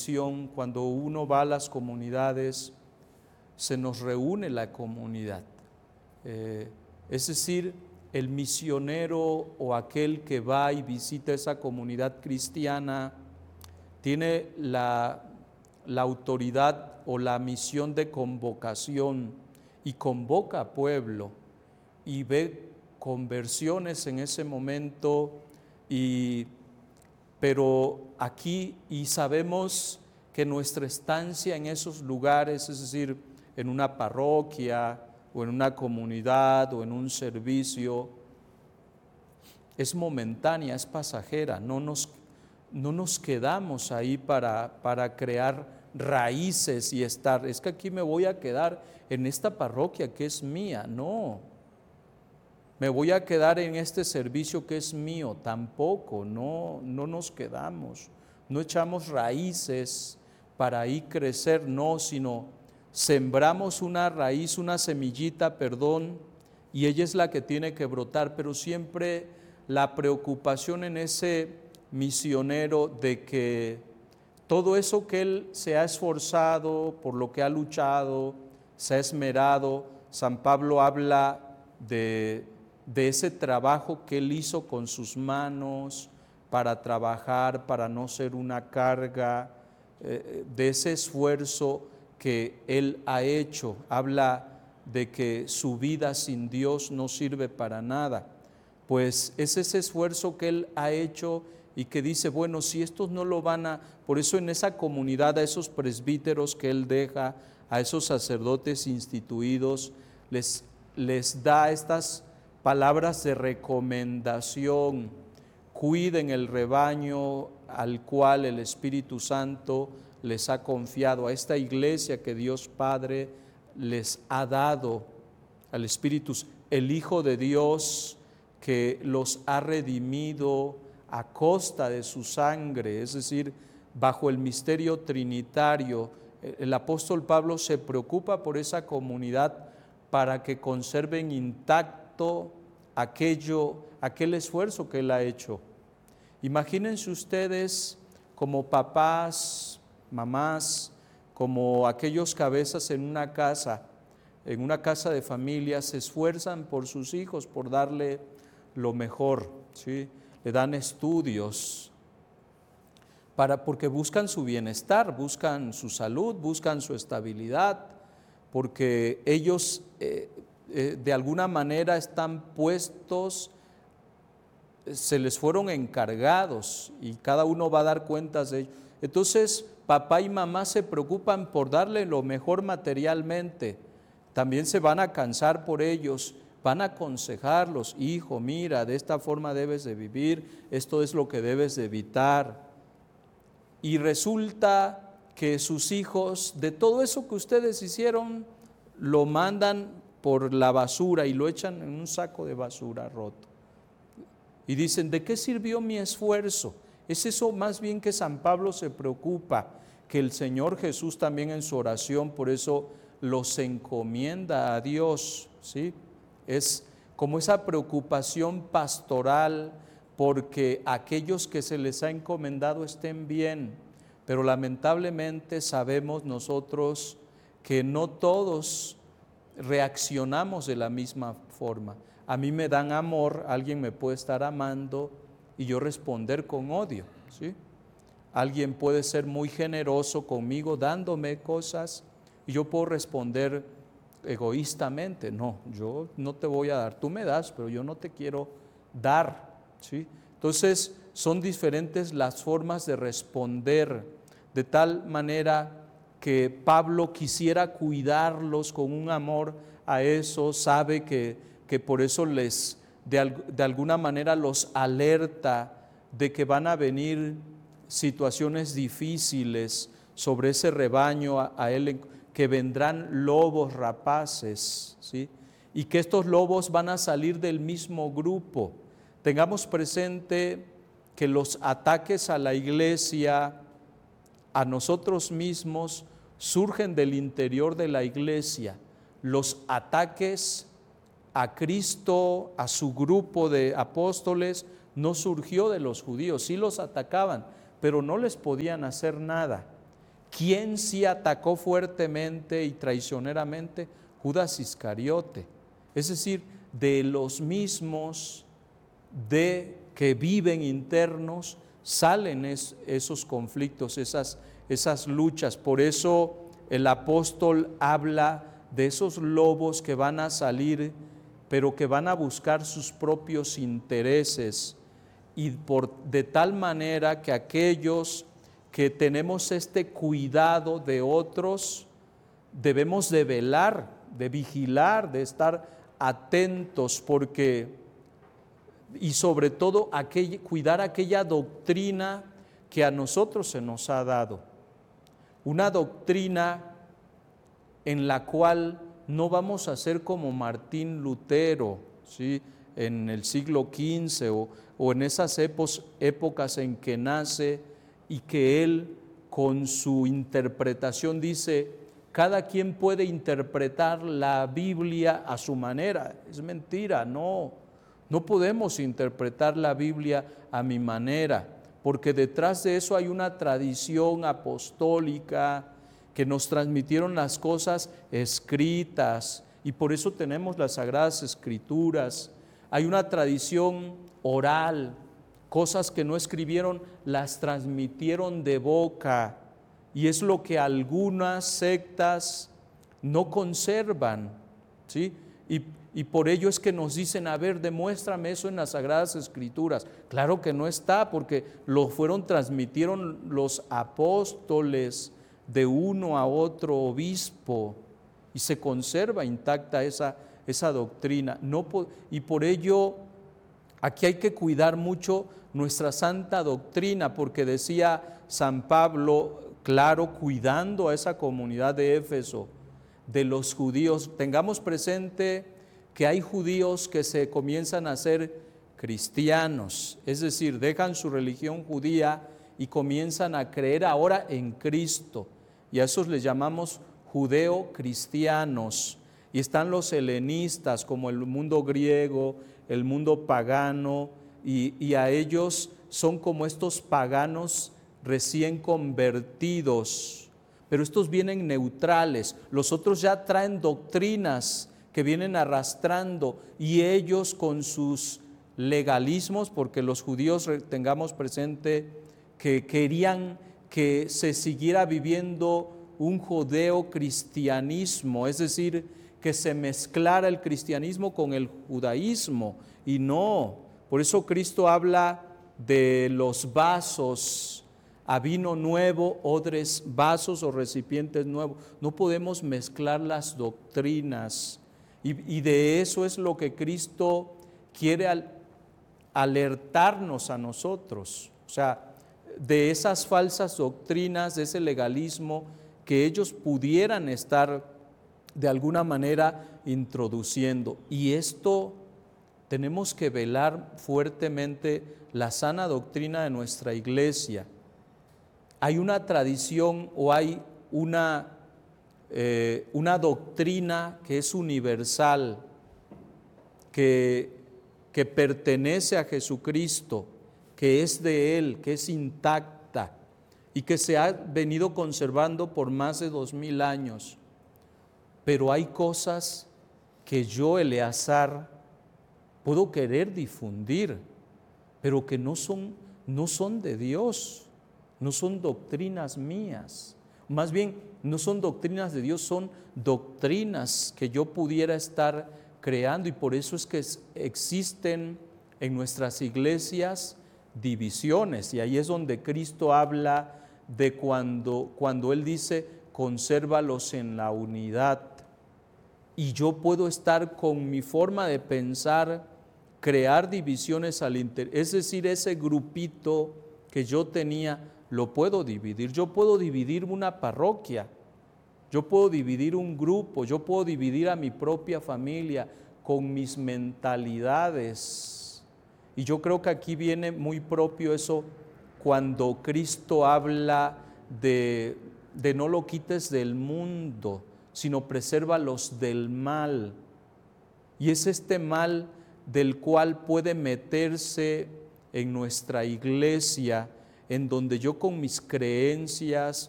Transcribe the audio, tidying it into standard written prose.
misión, cuando uno va a las comunidades, se nos reúne la comunidad. Es decir, el misionero o aquel que va y visita esa comunidad cristiana tiene la autoridad o la misión de convocación y convoca a pueblo y ve conversiones en ese momento, pero aquí y sabemos que nuestra estancia en esos lugares, es decir, en una parroquia o en una comunidad o en un servicio, es momentánea, es pasajera, no nos quedamos ahí para crear raíces y estar, es que aquí me voy a quedar en esta parroquia que es mía, no. Me voy a quedar en este servicio que es mío, tampoco, no nos quedamos, no echamos raíces para ahí crecer, no, sino sembramos una raíz, una semillita, y ella es la que tiene que brotar, pero siempre la preocupación en ese misionero de que todo eso que él se ha esforzado, por lo que ha luchado, se ha esmerado, San Pablo habla de ese trabajo que él hizo con sus manos para trabajar, para no ser una carga, de ese esfuerzo que él ha hecho. Habla de que su vida sin Dios no sirve para nada. Pues es ese esfuerzo que él ha hecho y que dice, bueno, si estos no lo van a, por eso en esa comunidad, a esos presbíteros que él deja, a esos sacerdotes instituidos, les da estas palabras de recomendación: cuiden el rebaño al cual el Espíritu Santo les ha confiado, a esta iglesia que Dios Padre les ha dado, al Espíritu, el Hijo de Dios que los ha redimido a costa de su sangre, es decir, bajo el misterio trinitario. El apóstol Pablo se preocupa por esa comunidad para que conserven intacto aquel esfuerzo que él ha hecho. Imagínense ustedes como papás, mamás, como aquellos cabezas en una casa de familia, se esfuerzan por sus hijos, por darle lo mejor, ¿sí? Le dan estudios porque buscan su bienestar, buscan su salud, buscan su estabilidad, porque ellos de alguna manera están puestos, se les fueron encargados y cada uno va a dar cuentas de ellos. Entonces, papá y mamá se preocupan por darle lo mejor materialmente, también se van a cansar por ellos, van a aconsejarlos: hijo, mira, de esta forma debes de vivir, esto es lo que debes de evitar. Y resulta que sus hijos, de todo eso que ustedes hicieron, lo mandan por la basura y lo echan en un saco de basura roto. Y dicen, ¿de qué sirvió mi esfuerzo? Es eso más bien que San Pablo se preocupa, que el Señor Jesús también en su oración, por eso los encomienda a Dios, ¿sí? Es como esa preocupación pastoral porque aquellos que se les ha encomendado estén bien, pero lamentablemente sabemos nosotros que no todos reaccionamos de la misma forma. A mí me dan amor, alguien me puede estar amando y yo responder con odio, ¿sí? Alguien puede ser muy generoso conmigo dándome cosas y yo puedo responder egoístamente: no, yo no te voy a dar, tú me das, pero yo no te quiero dar, ¿sí? Entonces son diferentes las formas de responder, de tal manera que Pablo quisiera cuidarlos con un amor a eso, sabe que por eso de alguna manera los alerta de que van a venir situaciones difíciles sobre ese rebaño a él, que vendrán lobos rapaces, ¿sí? Y que estos lobos van a salir del mismo grupo. Tengamos presente que los ataques a la iglesia, a nosotros mismos, surgen del interior de la iglesia. Los ataques a Cristo, a su grupo de apóstoles, no surgió de los judíos. Sí los atacaban, pero no les podían hacer nada. ¿quién sí atacó fuertemente y traicioneramente? Judas Iscariote. Es decir, de los mismos que viven internos, salen esos conflictos, esas luchas. Por eso el apóstol habla de esos lobos que van a salir, pero que van a buscar sus propios intereses, y de tal manera que aquellos que tenemos este cuidado de otros, debemos de velar, de vigilar, de estar atentos, y sobre todo cuidar aquella doctrina que a nosotros se nos ha dado. Una doctrina en la cual no vamos a ser como Martín Lutero, ¿sí?, en el siglo XV o en esas épocas en que nace, y que él con su interpretación dice, cada quien puede interpretar la Biblia a su manera. Es mentira, no podemos interpretar la Biblia a mi manera, porque detrás de eso hay una tradición apostólica que nos transmitieron las cosas escritas, y por eso tenemos las Sagradas Escrituras. Hay una tradición oral, cosas que no escribieron, las transmitieron de boca, y es lo que algunas sectas no conservan, ¿sí? Y por ello es que nos dicen, a ver, demuéstrame eso en las Sagradas Escrituras. Claro que no está, porque transmitieron los apóstoles de uno a otro obispo, y se conserva intacta esa doctrina. Y por ello aquí hay que cuidar mucho nuestra santa doctrina, porque decía San Pablo, claro, cuidando a esa comunidad de Éfeso, de los judíos. Tengamos presente que hay judíos que se comienzan a ser cristianos, es decir, dejan su religión judía y comienzan a creer ahora en Cristo, y a esos les llamamos judeo-cristianos. Y están los helenistas, como el mundo griego, el mundo pagano, y a ellos son como estos paganos recién convertidos, pero estos vienen neutrales. Los otros ya traen doctrinas que vienen arrastrando, y ellos con sus legalismos, porque los judíos, tengamos presente que querían que se siguiera viviendo un judeo-cristianismo, es decir, que se mezclara el cristianismo con el judaísmo, y no. Por eso Cristo habla de los vasos a vino nuevo, odres, vasos o recipientes nuevos. No podemos mezclar las doctrinas, y de eso es lo que Cristo quiere alertarnos a nosotros, o sea, de esas falsas doctrinas, de ese legalismo que ellos pudieran estar de alguna manera introduciendo. Y esto tenemos que velar fuertemente la sana doctrina de nuestra iglesia. Hay una tradición o hay una doctrina que es universal, que pertenece a Jesucristo, que es de Él, que es intacta y que se ha venido conservando por más de 2000 años. Pero hay cosas que yo, Eleazar, puedo querer difundir, pero que no son de Dios, no son doctrinas mías. Más bien, no son doctrinas de Dios, son doctrinas que yo pudiera estar creando, y por eso es que existen en nuestras iglesias divisiones, y ahí es donde Cristo habla de cuando Él dice, consérvalos en la unidad. Y yo puedo estar con mi forma de pensar, crear divisiones al interior, es decir, ese grupito que yo tenía, lo puedo dividir. Yo puedo dividir una parroquia, yo puedo dividir un grupo, yo puedo dividir a mi propia familia con mis mentalidades. Y yo creo que aquí viene muy propio eso cuando Cristo habla de no lo quites del mundo, sino presérvalos del mal. Y es este mal del cual puede meterse en nuestra iglesia, en donde yo con mis creencias,